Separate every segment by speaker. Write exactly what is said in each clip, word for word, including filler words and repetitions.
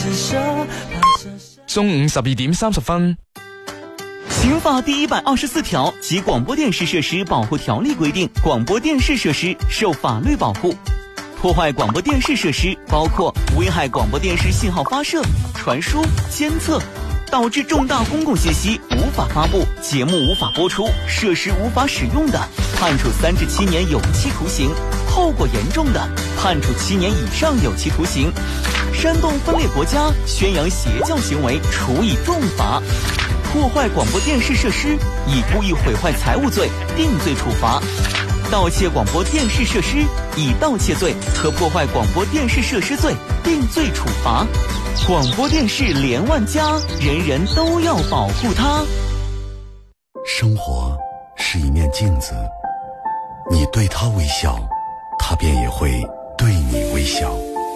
Speaker 1: 中午十二點三十分。
Speaker 2: 刑法第一百二十四條及廣播電視設施保護條例規定，廣播電視設施受法律保護。破壞廣播電視設施包括危害廣播電視信號發射、傳輸、監測，導致重大公共信息無法發布、節目無法播出、設施無法使用的，判處三至七年有期徒刑；後果嚴重的，判處七年以上有期徒刑。煽動分裂國家、宣揚邪教行為，處以重罰。破壞廣播電視設施，以故意毀壞財物罪定罪處罰。盜竊廣播電視設施，以盜竊罪和破壞廣播電視設施罪定罪處罰。廣播電視連萬家，人人都要保護它。
Speaker 3: 生活是一面鏡子，你對它微笑，它便也會對你微笑。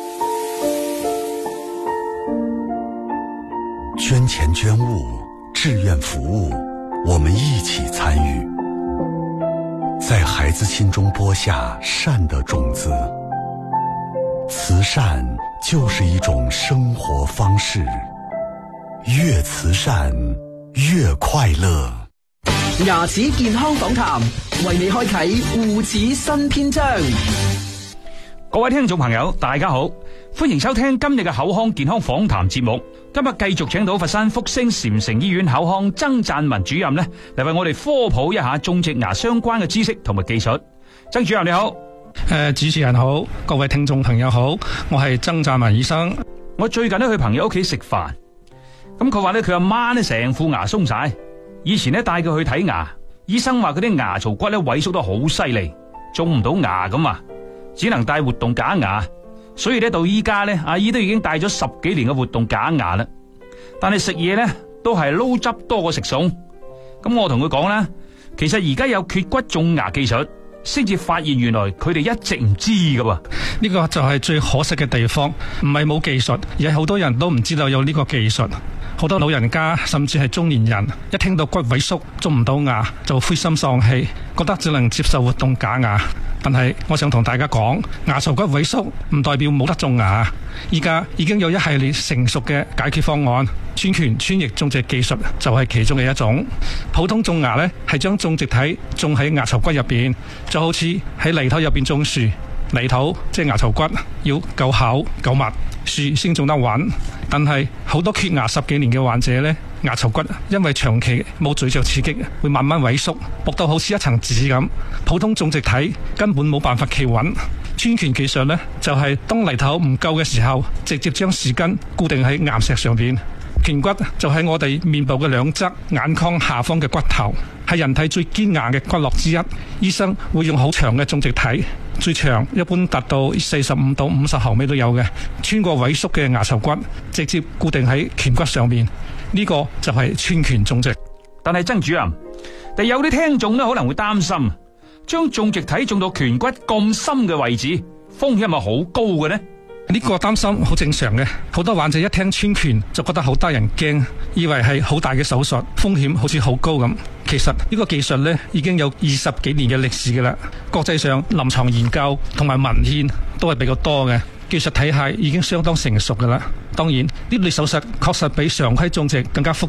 Speaker 3: 捐錢捐物，志願服務，我們一起參與，在孩子心中播下善的種子。慈善就是一種生活方式，越慈善越快樂。
Speaker 4: 牙齒健康訪談，為你開啟護齒新篇章。
Speaker 5: 各位聽眾朋友，大家好，歡迎收聽今日嘅口腔健康訪談節目。今日繼續請到佛山福星禪城醫院口腔曾贊文主任呢，嚟為我哋科普一下種植牙相關嘅知識同埋技術。曾主任你好。
Speaker 6: 誒、呃，主持人好，各位聽眾朋友好，我係曾贊文醫生。
Speaker 5: 我最近咧去朋友屋企食飯，咁佢話咧佢阿媽咧成副牙鬆晒，以前咧帶佢去睇牙，醫生話佢啲牙槽骨咧萎縮得好犀利，種唔到牙咁啊，只能戴活動假牙。所以咧到依家咧，阿姨都已經戴咗十幾年嘅活動假牙啦。但係食嘢咧都係撈汁多過食餸。咁我同佢講啦，其實而家有缺骨種牙技術，先至發現原來佢哋一直唔知噶噃。
Speaker 6: 呢個就係最可惜嘅地方，唔係冇技術，而係好多人都唔知道有呢個技術。好多老人家甚至係中年人，一聽到骨萎縮種唔到牙就灰心喪氣，覺得只能接受活動假牙。但係我想同大家講，牙槽骨萎縮唔代表冇得種牙，依家已經有一系列成熟嘅解決方案，穿顴穿液種植技術就係其中嘅一種。普通種牙呢係將種植體種喺牙槽骨入邊，就好似喺泥土入邊種樹，泥土即係牙槽骨要夠厚夠密，樹先種得穩。但係好多缺牙十幾年嘅患者呢，牙槽骨因為長期冇咀嚼刺激，會慢慢萎縮，薄到好似一層紙咁。普通種植體根本冇辦法企穩。穿顴技術呢，就係、是、當泥土唔夠嘅時候，直接將樹根固定喺岩石上邊。顴骨就係我哋面部嘅兩側眼眶下方嘅骨頭，係人體最堅硬嘅骨骼之一。醫生會用好長嘅種植體，最長一般達到四十五到五十毫米都有嘅，穿過萎縮嘅牙槽骨，直接固定喺顴骨上面。呢、這個就係穿顴種植。
Speaker 5: 但係曾主任，但有啲聽眾咧可能會擔心，將種植體種到顴骨咁深嘅位置，風險係咪好高嘅呢？
Speaker 6: 呢個擔心好正常嘅，好多患者一聽穿顴就覺得好得人驚，以為係好大嘅手術，風險好似好高咁。其實呢個技術呢已經有二十幾年嘅歷史㗎啦，國際上臨床研究同埋文獻都係比較多嘅，技術體系已經相當成熟㗎啦。當然呢類手術確實比常規種植更加複